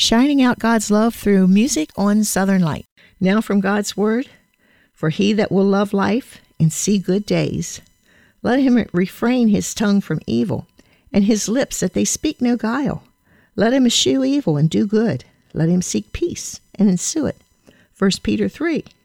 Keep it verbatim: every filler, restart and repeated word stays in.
shining out God's love through music on Southern Light. Now from God's Word, for he that will love life and see good days, let him refrain his tongue from evil, and his lips that they speak no guile. Let him eschew evil and do good. Let him seek peace and ensue it. First Peter three,